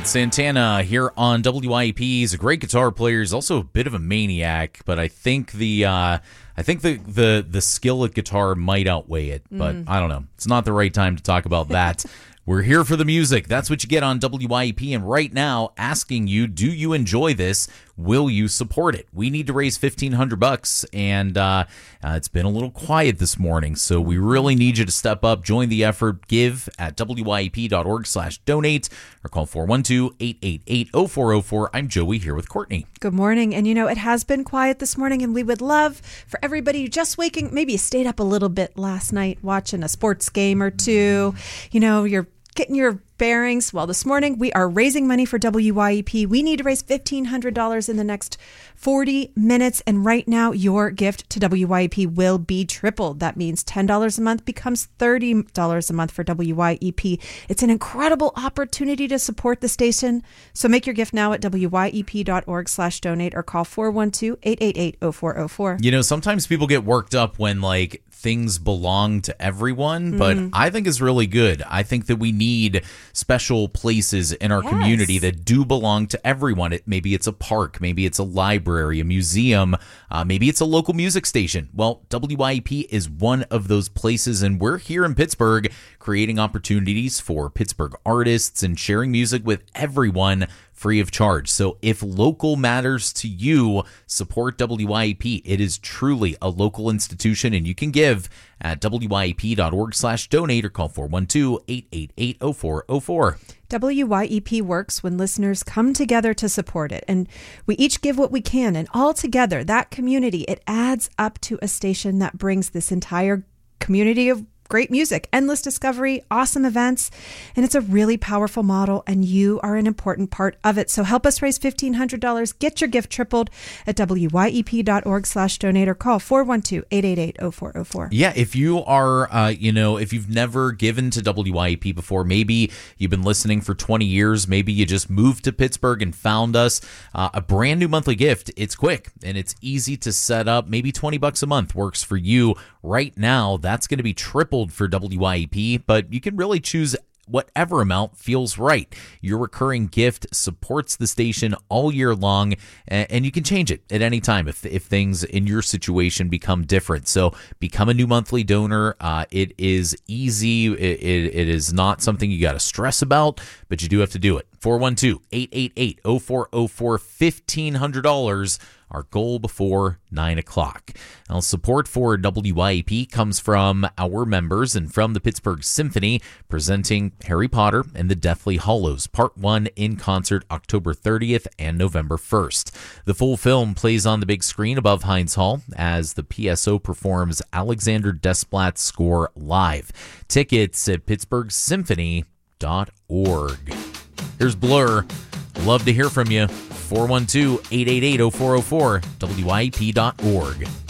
Santana here on WIP. He's a great guitar player. He's also a bit of a maniac, but I think the skill at guitar might outweigh it. But I don't know. It's not the right time to talk about that. We're here for the music. That's what you get on WIP. And right now, asking you, do you enjoy this? Will you support it? We need to raise $1,500, and it's been a little quiet this morning, so we really need you to step up, join the effort, give at WIP.org/donate, or call 412-888-0404. I'm Joey here with Courtney. Good morning. And it has been quiet this morning, and we would love for everybody just waking, maybe you stayed up a little bit last night watching a sports game or two. You're getting your bearings. Well, this morning we are raising money for WIP. We need to raise $1,500 in the next 40 minutes. And right now, your gift to WIP will be tripled. That means $10 a month becomes $30 a month for WIP. It's an incredible opportunity to support the station. So make your gift now at WIP.org/donate or call 412-888-0404. Sometimes people get worked up when things belong to everyone, but I think it's really good. I think that we need special places in our community that do belong to everyone. Maybe it's a park, maybe it's a library, a museum, maybe it's a local music station. Well, WIP is one of those places, and we're here in Pittsburgh creating opportunities for Pittsburgh artists and sharing music with everyone free of charge. So if local matters to you, support WIP. It is truly a local institution, and you can give at WIP.org/donate or call 412-888-0404. WIP works when listeners come together to support it, and we each give what we can, and all together, that community, it adds up to a station that brings this entire community of great music, endless discovery, awesome events, and it's a really powerful model, and you are an important part of it. So help us raise $1,500. Get your gift tripled at WIP.org/donate or call 412-888-0404. Yeah, if you are, if you've never given to WIP before, maybe you've been listening for 20 years, maybe you just moved to Pittsburgh and found us, a brand new monthly gift. It's quick and it's easy to set up. Maybe $20 a month works for you right now. That's going to be tripled for WIP, but you can really choose whatever amount feels right. Your recurring gift supports the station all year long, and you can change it at any time if things in your situation become different. So become a new monthly donor. It is easy. It is not something you got to stress about, but you do have to do it. 412-888-0404, $1,500. Our goal before 9 o'clock. Now, support for WIP comes from our members and from the Pittsburgh Symphony, presenting Harry Potter and the Deathly Hallows, Part 1 in concert October 30th and November 1st. The full film plays on the big screen above Heinz Hall as the PSO performs Alexander Desplat's score live. Tickets at pittsburghsymphony.org. Here's Blur. Love to hear from you. 412-888-0404, WIP.org.